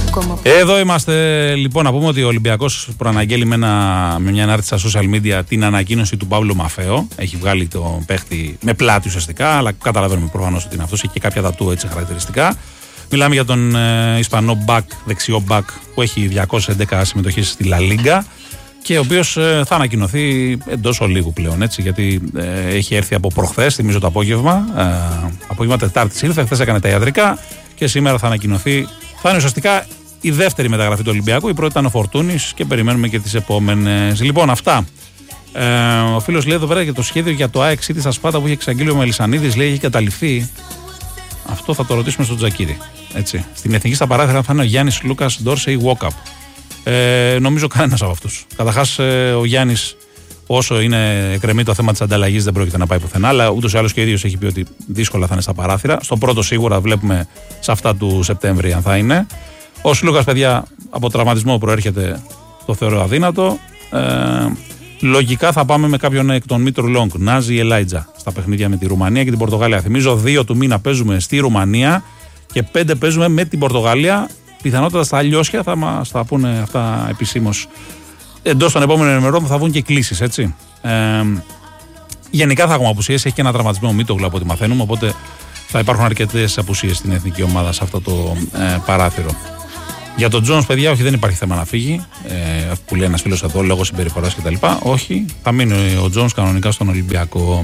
Εδώ είμαστε. Λοιπόν, να πούμε ότι ο Ολυμπιακός προαναγγέλει με μια ανάρτηση στα social media την ανακοίνωση του Παύλο Μαφαίο. Έχει βγάλει τον παίχτη με πλάτη ουσιαστικά, αλλά καταλαβαίνουμε προφανώς ότι είναι αυτός. Έχει και κάποια τατού έτσι χαρακτηριστικά. Μιλάμε για τον Ισπανό μπακ, δεξιό μπακ, που έχει 211 συμμετοχές στη Λα Λίγκα και ο οποίος θα ανακοινωθεί εντός ολίγου πλέον, έτσι, γιατί έχει έρθει από προχθές, θυμίζω το απόγευμα Τετάρτης ήρθε, χθες έκανε τα ιατρικά και σήμερα θα ανακοινωθεί. Θα είναι ουσιαστικά η δεύτερη μεταγραφή του Ολυμπιακού. Η πρώτη ήταν ο Φορτούνης και περιμένουμε και τις επόμενες. Λοιπόν, αυτά. Ο φίλος λέει εδώ πέρα για το σχέδιο για το ΑΕΚ City στα Σπάτα που είχε εξαγγείλει ο Μελισσανίδης, λέει έχει καταληφθεί. Αυτό θα το ρωτήσουμε στον Τζακίρη. Έτσι. Στην εθνική στα παράθυρα θα είναι ο Γιάννης Λούκας Ντόρσεϊ Walkup. Νομίζω κανένας από αυτούς. Καταρχάς, ο Γιάννης, όσο είναι εκκρεμεί το θέμα της ανταλλαγής, δεν πρόκειται να πάει πουθενά. Αλλά ούτως ή άλλως και ο ίδιος έχει πει ότι δύσκολα θα είναι στα παράθυρα. Στον πρώτο σίγουρα βλέπουμε σε αυτά του Σεπτέμβρη αν θα είναι. Ο Σλούκας, παιδιά, από τραυματισμό προέρχεται, το θεωρώ αδύνατο. Λογικά θα πάμε με κάποιον εκ των Μήτρου Λόγκ, Νάζι Ελάιτζα, στα παιχνίδια με τη Ρουμανία και την Πορτογαλία. Θυμίζω 2 του μήνα παίζουμε στη Ρουμανία και 5 παίζουμε με την Πορτογαλία. Πιθανότατα στα Λιώσια θα μας τα πούνε αυτά επισήμως. Εντός των επόμενων ημερών θα βγουν και κλήσεις, έτσι. Γενικά θα έχουμε απουσίες. Έχει και ένα τραυματισμό ο Μίτογλου από ό,τι μαθαίνουμε. Οπότε θα υπάρχουν αρκετές απουσίες στην εθνική ομάδα σε αυτό το παράθυρο. Για τον Τζόνς, παιδιά, όχι, δεν υπάρχει θέμα να φύγει. Που λέει ένας φίλος εδώ λόγω συμπεριφοράς κτλ. Όχι, θα μείνει ο Τζόνς κανονικά στον Ολυμπιακό.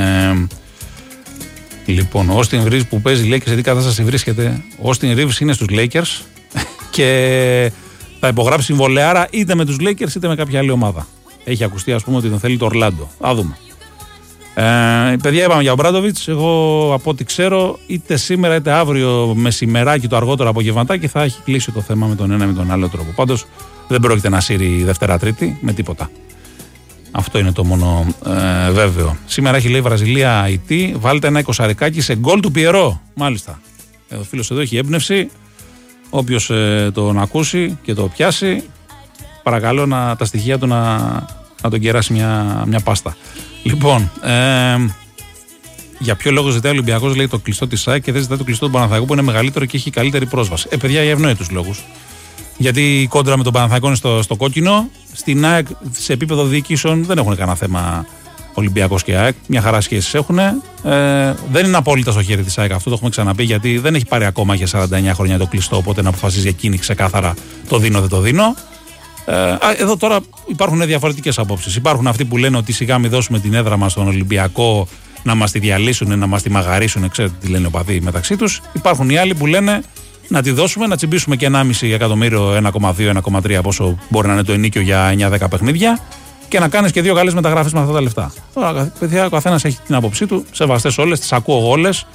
Λοιπόν, ο Όστιν Ρίβς που παίζει Lakers, σε τι κατάσταση βρίσκεται? Ο Όστιν Ρίβς είναι στους Lakers και θα υπογράψει συμβολεάρα είτε με τους Lakers είτε με κάποια άλλη ομάδα. Έχει ακουστεί, ας πούμε, ότι τον θέλει το Ορλάντο. Θα δούμε. Παιδιά, είπαμε για ο Μπράντοβιτς. Εγώ από ό,τι ξέρω, είτε σήμερα είτε αύριο μεσημεράκι το αργότερο απογευματάκι θα έχει κλείσει το θέμα με τον ένα ή με τον άλλο τρόπο. Πάντως δεν πρόκειται να σύρει Δευτέρα-Τρίτη με τίποτα. Αυτό είναι το μόνο βέβαιο. Σήμερα έχει λέει Βραζιλία IT. Βάλτε ένα 20 σε γκολ του Πιερό. Μάλιστα. Ο φίλος εδώ έχει έμπνευση. Όποιος τον ακούσει και το πιάσει, παρακαλώ τα στοιχεία του να τον κεράσει μια πάστα. Λοιπόν, για ποιο λόγο ζητάει ο Ολυμπιακός, λέει, το κλειστό της ΑΕΚ και δεν ζητάει το κλειστό του Παναθηναϊκού που είναι μεγαλύτερο και έχει καλύτερη πρόσβαση? Παιδιά, για ευνόητους λόγους. Γιατί η κόντρα με τον Παναθηναϊκό είναι στο κόκκινο. Στην ΑΕΚ, σε επίπεδο διοικήσεων, δεν έχουν κανένα θέμα Ολυμπιακός και ΑΕΚ. Μια χαρά σχέσεις έχουν. Δεν είναι απόλυτα στο χέρι της ΑΕΚ αυτό, το έχουμε ξαναπεί, γιατί δεν έχει πάρει ακόμα για 49 χρόνια το κλειστό. Οπότε να αποφασίζει εκείνη ξεκάθαρα το δίνω, δεν το δίνω. Εδώ τώρα υπάρχουν διαφορετικές απόψεις. Υπάρχουν αυτοί που λένε ότι σιγά μην δώσουμε την έδρα μας στον Ολυμπιακό να μας τη διαλύσουν, να μας τη μαγαρίσουν. Ξέρετε τι λένε οι οπαδοί μεταξύ τους. Υπάρχουν οι άλλοι που λένε να τη δώσουμε, να τσιμπήσουμε και 1,5 εκατομμύριο, 1,2, 1,3 πόσο μπορεί να είναι το ενίκιο για 9-10 παιχνίδια και να κάνεις και 2 καλές μεταγραφές με αυτά τα λεφτά. Τώρα, παιδιά, ο καθένας έχει την άποψή του. Σεβαστές όλες, τις ακούω όλες.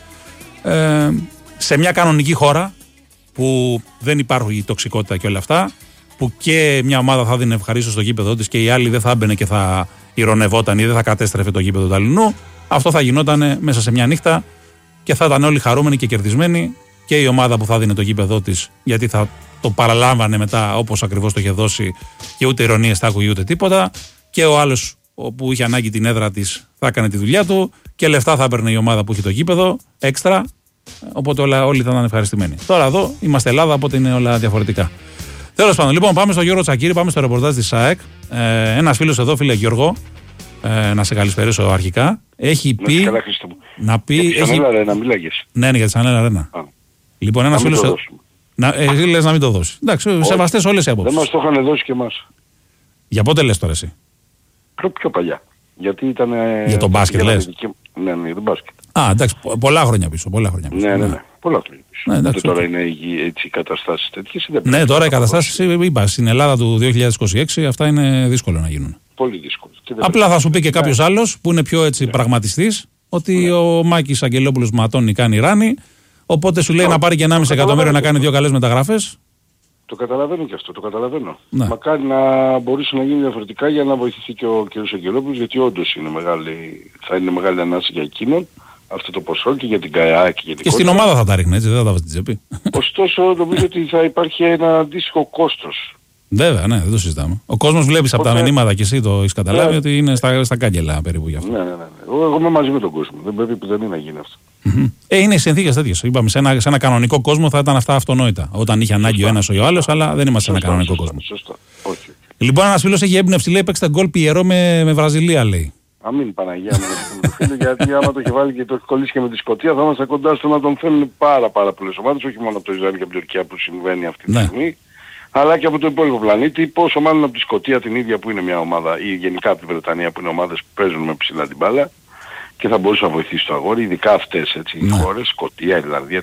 Σε μια κανονική χώρα που δεν υπάρχει τοξικότητα και όλα αυτά, που και μια ομάδα θα δίνει ευχαρίστως στο γήπεδο της και η άλλη δεν θα έμπαινε και θα ηρωνευόταν ή δεν θα κατέστρεφε το γήπεδο του αλληνού, αυτό θα γινόταν μέσα σε μια νύχτα και θα ήταν όλοι χαρούμενοι και κερδισμένοι, και η ομάδα που θα δίνει το γήπεδο της, γιατί θα το παραλάμβανε μετά όπως ακριβώς το είχε δώσει και ούτε ηρωνίες θα άκουγε ούτε τίποτα, και ο άλλος που είχε ανάγκη την έδρα της θα έκανε τη δουλειά του και λεφτά θα έπαιρνε η ομάδα που είχε το γήπεδο έξτρα, οπότε όλοι θα ήταν ευχαριστημένοι. Τώρα εδώ είμαστε Ελλάδα, οπότε είναι όλα διαφορετικά. Τέλος πάντων, λοιπόν, πάμε στο Γιώργο Τσακίρη, πάμε στο ρεπορτάζ της ΑΕΚ. Ένας φίλος εδώ, φίλε Γιώργο, να σε καλησπερίσω αρχικά. Έχει πει. Καλά, να πει. Για τη Σανέλα Αρένα, μιλάγες. Ναι, για τη Σανέλα Αρένα. Λοιπόν, ένας φίλος. Εσύ λες να μην το δώσει. Εντάξει, σεβαστές όλες οι απόψεις. Δεν μας το είχαν δώσει και εμάς. Για πότε λες τώρα εσύ? Πιο παλιά. Γιατί ήταν. Για τον μπάσκετ λες? Ναι, για τον μπάσκετ. Εντάξει, πολλά χρόνια πίσω. Ναι, πολλά χρόνια πίσω. Εντάξει, τώρα είναι έτσι οι καταστάσεις τέτοιες. Ναι, τώρα οι καταστάσεις, είπα, στην Ελλάδα του 2026 αυτά είναι δύσκολο να γίνουν. Πολύ δύσκολο. Απλά θα σου πει και κάποιος άλλος που είναι πιο έτσι πραγματιστής, ότι ο Μάκης Αγγελόπουλος ματώνει, κάνει ράνι, οπότε σου λέει να πάρει και 1,5 εκατομμύριο να κάνει 2 καλές μεταγραφές. Το καταλαβαίνω και αυτό, το καταλαβαίνω. Ναι. Μακάρι να μπορούσε να γίνει διαφορετικά για να βοηθηθεί και ο κ. Αγγελόπουλος, γιατί όντως θα είναι μεγάλη ανάσα για εκείνον αυτό το ποσό και για την ΚΑΕΑ και για την. Και στην ομάδα θα τα ρίχνει, έτσι, δεν θα τα βάζει στην τσέπη. Ωστόσο, νομίζω ότι θα υπάρχει ένα αντίστοιχο κόστος. Βέβαια, ναι, δεν το συζητάμε. Ο κόσμος βλέπεις από τα μηνύματα και εσύ το έχεις καταλάβει ότι είναι στα κάγκελα περίπου γι' αυτό. Ναι. Εγώ είμαι μαζί με τον κόσμο. Δεν πρέπει που δεν είναι να γίνει αυτό. Είναι οι συνθήκες τέτοιες. Είπαμε, σε ένα κανονικό κόσμο θα ήταν αυτά αυτονόητα. Όταν είχε ανάγκη ο ένας ή ο άλλος, αλλά δεν είμαστε σε ένα κανονικό κόσμο. Σωστά. Όχι. Λοιπόν, ένας φίλος έχει έμπνευση, λέει: παίξτε γκολ Πιερό με Βραζιλία, λέει. Αμήν Παναγία μου, φίλε, γιατί άμα το έχει βάλει και το έχει κολλήσει και με τη Σκωτία, θα είμαστε κοντά στο να τον θέλουν πάρα πολλές ομάδες, όχι μόνο από το Ισραήλ και από την Τουρκία που συμβαίνει αυτή τη στιγμή, αλλά και από το υπόλοιπο πλανήτη, πόσο μάλλον από τη Σκωτία την ίδια που είναι μια ομάδα, ή γενικά από τη Βρετανία που είναι ομάδες που παίζουν με ψηλά την μπάλα και θα μπορούσε να βοηθήσει το αγόρι, ειδικά αυτές οι χώρες, Σκωτία, Ιρλανδία,